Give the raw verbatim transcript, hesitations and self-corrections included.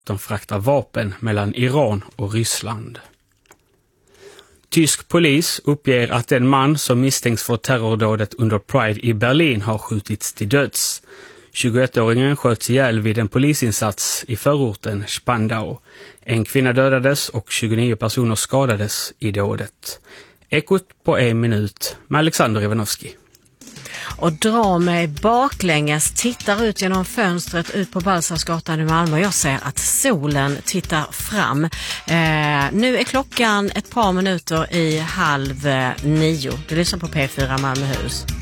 de fraktar vapen mellan Iran och Ryssland. Tysk polis uppger att en man som misstänks för terrordådet under Pride i Berlin har skjutits till döds. tjugoettåringen sköts ihjäl vid en polisinsats i förorten Spandau. En kvinna dödades och tjugonio personer skadades i dådet. Ekot på en minut med Alexander Ivanovski. Och drar mig baklänges, tittar ut genom fönstret ut på Balsarsgatan i Malmö. Jag ser att solen tittar fram. Eh, nu är klockan ett par minuter i halv nio. Du lyssnar på P fyra Malmöhus.